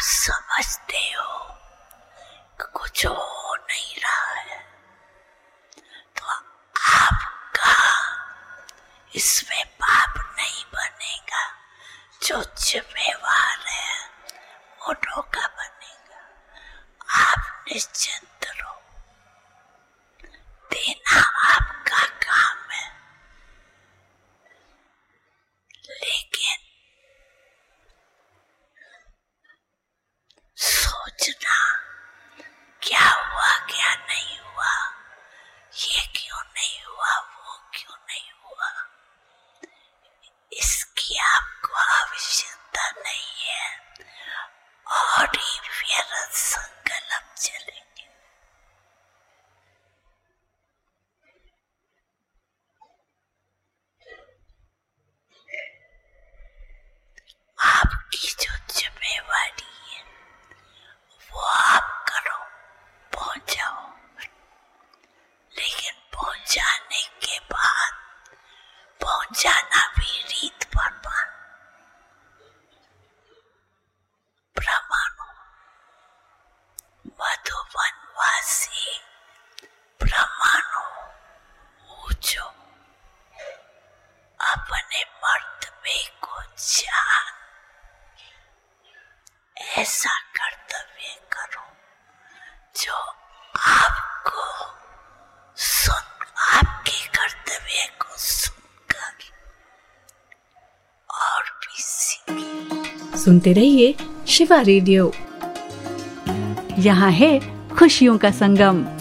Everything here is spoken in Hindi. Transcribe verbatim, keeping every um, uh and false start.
समझते हो कि कुछ हो नहीं रहा है, तो आपका इसमें पाप नहीं बनेगा। जो जिम्मेवार है उन्हों का बनेगा। आप निश्चिंत रहो, देना आपका काम है, लेकिन सोचना क्या हुआ क्या नहीं हुआ, ये क्यों नहीं हुआ, वो क्यों नहीं हुआ, इसकी आपको आवश्यकता नहीं है। और ही व्यर्थ संकल्प चलेंगे। आपकी जो जिम्मेवारी है वो आप करो, पहुंच जाओ, लेकिन पहुंचाने के बाद पहुंचाना भी रीत पर ब्रह्मांड मधुबनवासी ब्रह्मांड ऊंचो अपने मर्तबे को जान ऐसा कर्तव्य करो जो आपको सुन आपके कर्तव्य को सुनकर और भी सीखे। सुनते रहिए शिवा रेडियो, यहाँ है खुशियों का संगम।